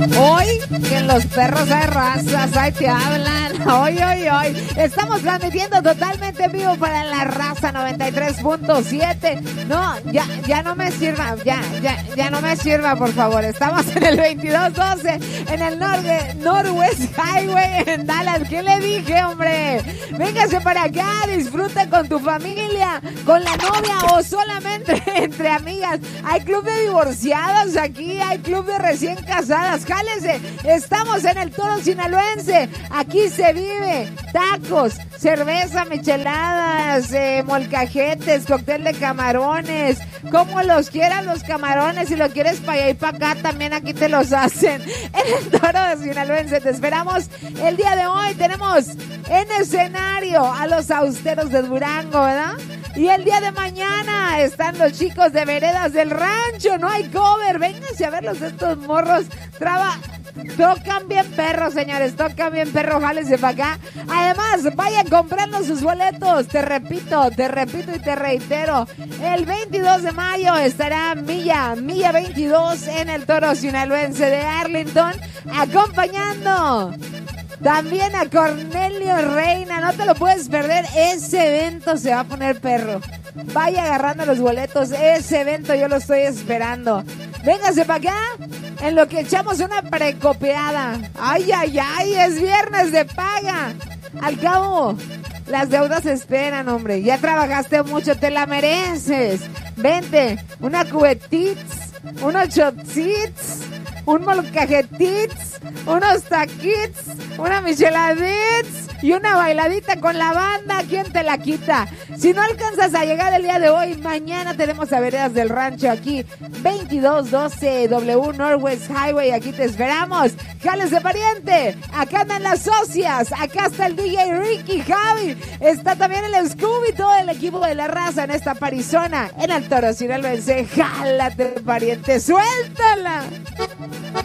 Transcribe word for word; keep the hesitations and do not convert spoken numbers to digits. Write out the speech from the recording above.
Hoy, que en los perros hay razas, ahí te hablan. Hoy, hoy, hoy. Estamos transmitiendo totalmente en vivo para la raza noventa y tres punto siete. No, ya, ya no me sirva, ya, ya, ya no me sirva, por favor. Estamos en el veintidós doce, en el Norte, Northwest Highway en Dallas. ¿Qué le dije, hombre? Véngase para acá, disfruta con tu familia, con la novia o solamente entre amigas. Hay club de divorciados aquí, hay club de recién casadas. Jálese, estamos en el Toro Sinaloense. Aquí se vive tacos, cerveza, micheladas, eh, molcajetes, cóctel de camarones, como los quieran los camarones. Si lo quieres para allá y para acá, también aquí te los hacen en el Toro Sinaloense. Te esperamos el día de hoy. Tenemos en escenario a los austeros de Durango, ¿verdad? Y el día de mañana están los chicos de Veredas del Rancho. No hay cover. Vénganse a verlos, estos morros. Traba, tocan bien perros, señores. Tocan bien perros. Jálense para acá. Además, vayan comprando sus boletos. Te repito, te repito y te reitero. El veintidós de mayo estará Milla, Milla veintidós en el Toro Sinaloense de Arlington, acompañando también a Cornelio Reina. No te lo puedes perder. Ese evento se va a poner perro. Vaya agarrando los boletos. Ese evento yo lo estoy esperando. Véngase para acá en lo que echamos una precopiada. Ay, ay, ay. Es viernes de paga. Al cabo, las deudas esperan, hombre. Ya trabajaste mucho, te la mereces. Vente, una cubetits, unos shotits, un molcajetits, unos taquits, una micheladits y una bailadita con la banda. ¿Quién te la quita? Si no alcanzas a llegar el día de hoy, mañana tenemos a Veredas del Rancho aquí, veintidós doce W Northwest Highway. Aquí te esperamos. Jales de pariente. Acá andan las socias. Acá está el D J Ricky Javi. Está también el Scooby, todo el equipo de la raza en esta parizona, en el Toro Sinaloense. Jálate, pariente. Suéltala.